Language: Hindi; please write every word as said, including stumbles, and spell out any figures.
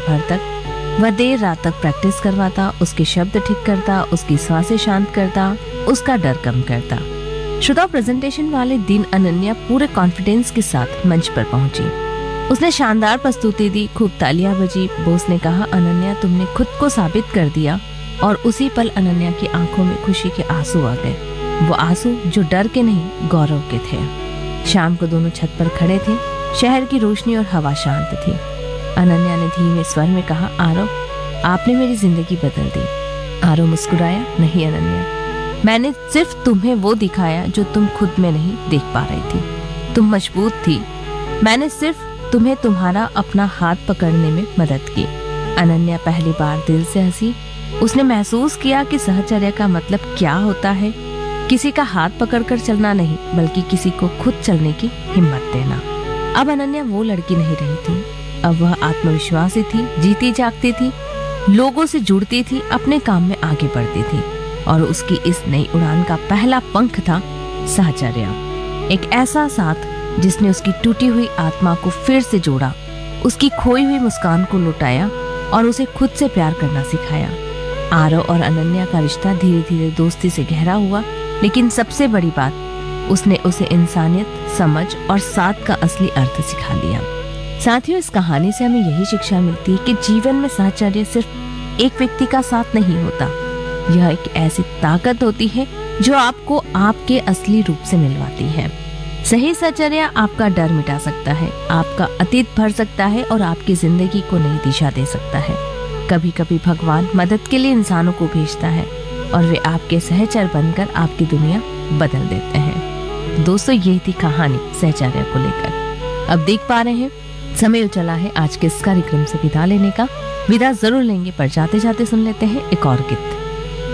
भर तक। वह देर रात तक प्रैक्टिस करवाता, उसके शब्द ठीक करता, उसकी सांसें शांत करता, उसका डर कम करता। श्रोता, प्रेजेंटेशन वाले दिन अनन्या पूरे कॉन्फिडेंस के साथ मंच पर पहुंची। उसने शानदार प्रस्तुति दी, खूब तालियां बजी। बोस ने कहा, अनन्या तुमने खुद को साबित कर दिया। और उसी पल अनन्या की आंखों में खुशी के आंसू आ गए, वो आंसू जो डर के नहीं गौरव के थे। शाम को दोनों छत पर खड़े थे, शहर की रोशनी और हवा शांत थी। अनन्या ने धीमे स्वर में कहा, आरव आपने मेरी जिंदगी बदल दी। आरव मुस्कुराया, नहीं अनन्या, मैंने सिर्फ तुम्हें वो दिखाया जो तुम खुद में नहीं देख पा रही थी। तुम मजबूत थी, मैंने सिर्फ तुम्हें तुम्हारा अपना हाथ पकड़ने में मदद की। अनन्या पहली बार दिल से हंसी। उसने महसूस किया कि साहचर्य का मतलब क्या होता है, किसी का हाथ पकड़कर चलना नहीं, बल्कि किसी को खुद चलने की हिम्मत देना। अब अनन्या वो लड़की नहीं रही थी, अब वह आत्मविश्वासी थी, जीती जागती थी, लोगों से जुड़ती थी, अपने काम में आगे बढ़ती थी। और उसकी इस नई उड़ान का पहला पंख था साहचर्य, एक ऐसा साथ जिसने उसकी टूटी हुई आत्मा को फिर से जोड़ा, उसकी खोई हुई मुस्कान को लुटाया और उसे खुद से प्यार करना सिखाया। आरव और अनन्या का रिश्ता धीरे धीरे दोस्ती से गहरा हुआ, लेकिन सबसे बड़ी बात, उसने उसे इंसानियत, समझ और साथ का असली अर्थ सिखा दिया। साथियों, इस कहानी से हमें यही शिक्षा मिलती है कि जीवन में साहचर्य सिर्फ एक व्यक्ति का साथ नहीं होता, यह एक ऐसी ताकत होती है जो आपको आपके असली रूप से मिलवाती है। सही साहचर्य आपका डर मिटा सकता है, आपका अतीत भर सकता है और आपकी जिंदगी को नई दिशा दे सकता है। कभी कभी भगवान मदद के लिए इंसानों को भेजता है और वे आपके सहचर बनकर आपकी दुनिया बदल देते हैं। दोस्तों, ये थी कहानी साहचर्य को लेकर। अब देख पा रहे हैं समय चला है आज के इस कार्यक्रम से विदा लेने का। विदा जरूर लेंगे, पर जाते जाते सुन लेते हैं एक और गीत।